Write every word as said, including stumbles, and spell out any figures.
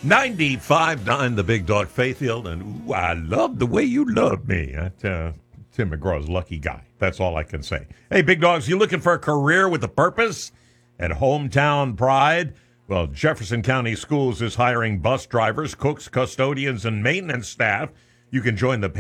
ninety-five nine The Big Dog Fayfield, and ooh, I love the way you love me. That, uh, Tim McGraw's lucky guy. That's all I can say. Hey, Big Dogs, you looking for a career with a purpose and hometown pride? Well, Jefferson County Schools is hiring bus drivers, cooks, custodians, and maintenance staff. You can join the